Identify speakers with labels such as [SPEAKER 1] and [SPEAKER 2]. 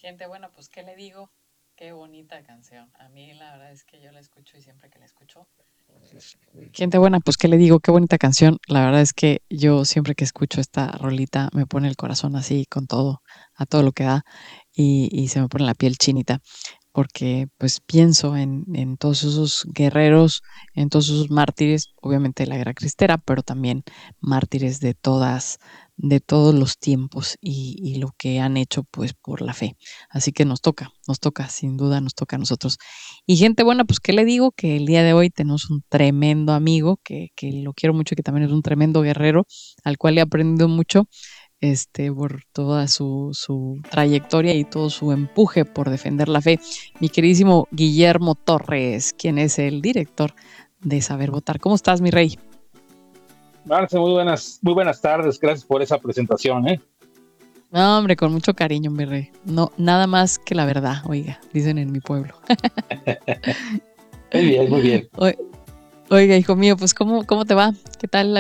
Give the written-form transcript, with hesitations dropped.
[SPEAKER 1] Gente buena, pues ¿qué le digo? Qué bonita canción. A mí la verdad es que yo la escucho y siempre que la escucho. Gente buena, pues ¿qué le digo? Qué bonita canción. La verdad es que yo siempre que escucho esta rolita me pone el corazón así con todo, a todo lo que da y se me pone la piel chinita porque pues pienso en todos esos guerreros, en todos esos mártires, obviamente de la guerra cristera, pero también mártires de todos los tiempos y lo que han hecho pues por la fe. Así que nos toca, sin duda nos toca a nosotros. Y gente buena, pues qué le digo, que el día de hoy tenemos un tremendo amigo, que lo quiero mucho, que también es un tremendo guerrero, al cual he aprendido mucho por toda su trayectoria y todo su empuje por defender la fe. Mi queridísimo Guillermo Torres, quien es el director de Saber Votar. ¿Cómo estás, mi rey?
[SPEAKER 2] Marce, muy buenas tardes. Gracias por esa presentación, ¿eh?
[SPEAKER 1] No, hombre, con mucho cariño, mi rey. No, nada más que la verdad, oiga, dicen en mi pueblo.
[SPEAKER 2] Muy bien, muy bien.
[SPEAKER 1] Oiga, hijo mío, pues ¿cómo te va? ¿Qué tal la